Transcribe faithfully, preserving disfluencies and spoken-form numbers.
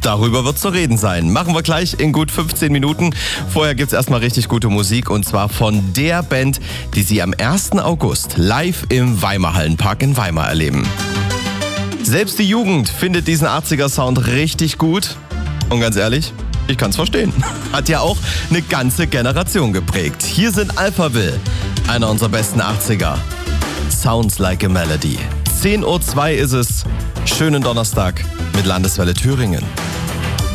Darüber wird zu reden sein. Machen wir gleich in gut fünfzehn Minuten. Vorher gibt's erstmal richtig gute Musik und zwar von der Band, die Sie am ersten August live im Weimar-Hallenpark in Weimar erleben. Selbst die Jugend findet diesen achtziger-Sound richtig gut. Und ganz ehrlich, ich kann's verstehen. Hat ja auch eine ganze Generation geprägt. Hier sind Alphaville, einer unserer besten achtziger. Sounds like a Melody. zehn Uhr zwei ist es. Schönen Donnerstag mit Landeswelle Thüringen.